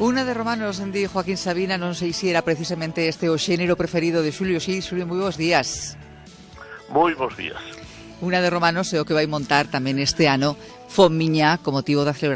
Una de Romanos de Joaquín Sabina, non sei se era precisamente este o xénero preferido de Xulio. Sí, Xulio, moi bons días. Moi bons días. Una de Romanos é o que vai montar tamén este ano Fonmiña, con motivo da celebración